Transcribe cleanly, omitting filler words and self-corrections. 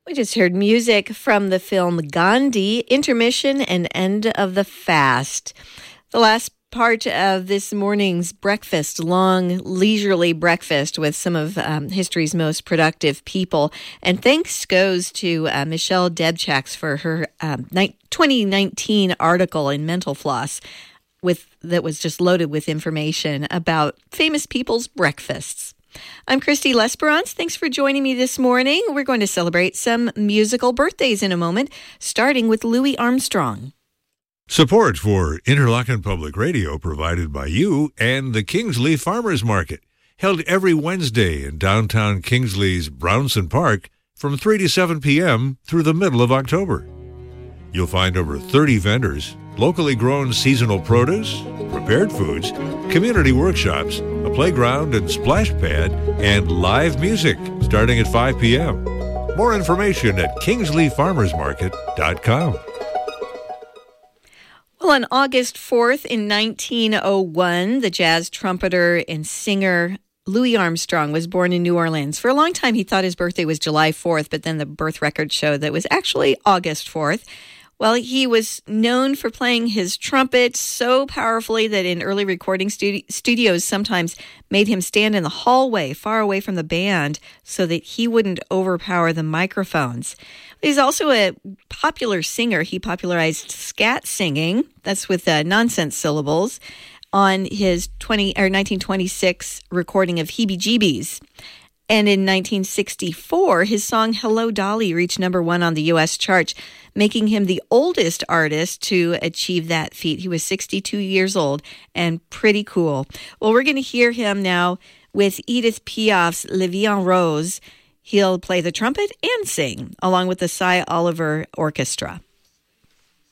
We just heard music from the film Gandhi, Intermission and End of the Fast. The last part of this morning's breakfast, long, leisurely breakfast with some of history's most productive people. And thanks goes to Michelle Debchaks for her 2019 article in Mental Floss that was just loaded with information about famous people's breakfasts. I'm Christy Lesperance. Thanks for joining me this morning. We're going to celebrate some musical birthdays in a moment, starting with Louis Armstrong. Support for Interlochen Public Radio provided by you and the Kingsley Farmers Market, held every Wednesday in downtown Kingsley's Brownson Park from 3 to 7 p.m. through the middle of October. You'll find over 30 vendors, locally grown seasonal produce, prepared foods, community workshops, a playground and splash pad, and live music starting at 5 p.m. More information at kingsleyfarmersmarket.com. Well, on August 4th in 1901, the jazz trumpeter and singer Louis Armstrong was born in New Orleans. For a long time, he thought his birthday was July 4th, but then the birth record showed that it was actually August 4th. Well, he was known for playing his trumpet so powerfully that in early recording studios sometimes made him stand in the hallway far away from the band so that he wouldn't overpower the microphones. He's also a popular singer. He popularized scat singing, that's with nonsense syllables, on his 1926 recording of Heebie Jeebies. And in 1964, his song Hello Dolly reached number 1 on the U.S. charts, making him the oldest artist to achieve that feat. He was 62 years old and pretty cool. Well, we're going to hear him now with Edith Piaf's La Vie en Rose. He'll play the trumpet and sing, along with the Cy Oliver Orchestra.